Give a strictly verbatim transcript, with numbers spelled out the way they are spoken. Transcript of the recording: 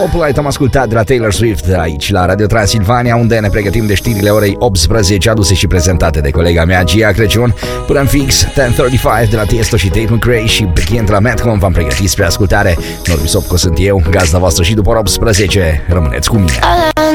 Copulite am ascultat de la Taylor Swift aici la Radio Transilvania, unde ne pregătim de știrile orei optsprezece, aduse și prezentate de colega mea Gia Crăciun. Până în fix zece treizeci și cinci de la Tiesto și Tate McRae și Becky de la Madcon v-am pregătit spre ascultare. Norbi Sopco sunt eu, gazda voastră și după ora optsprezece rămâneți cu mine.